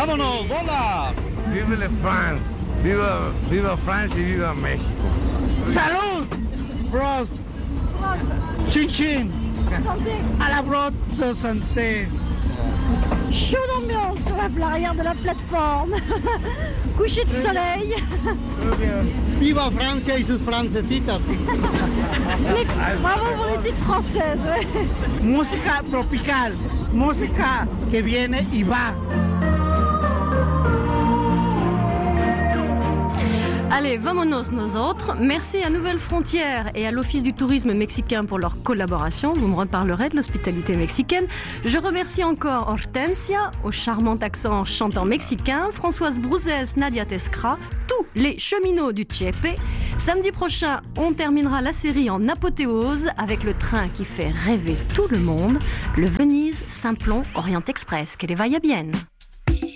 Vámonos, bola. Vive la France. Viva France y viva México. Salud! Prost! Chin chin! À la brotte de santé! Chaud d'ambiance sur la arrière de la plateforme. Coucher de soleil. Viva Francia y sus francesitas! Mais bravo pour les titres françaises. Ouais. Música tropical, música que viene y va. Allez, vamonos nos autres. Merci à Nouvelles Frontières et à l'Office du tourisme mexicain pour leur collaboration. Vous me reparlerez de l'hospitalité mexicaine. Je remercie encore Hortensia, au charmant accent chantant mexicain, Françoise Brouzès, Nadia Tescra, tous les cheminots du Tchepe. Samedi prochain, on terminera la série en apothéose avec le train qui fait rêver tout le monde, le Venise-Simplon Orient Express. Que les vaya bien.